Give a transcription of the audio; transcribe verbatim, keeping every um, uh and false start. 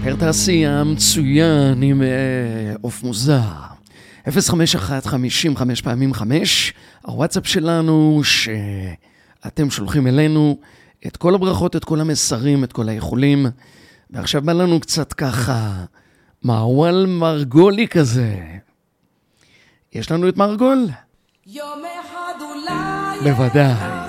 בוקר תעשייה מצוין עם אוף מוזר. אפס חמש אחת חמישים חמש פעמים חמש, הוואטסאפ שלנו שאתם שולחים אלינו את כל הברכות, את כל המסרים, את כל האיחולים. ועכשיו בא לנו קצת ככה מעוול מרגולי כזה. יש לנו את מרגול? יום אחד אולי בוודאי.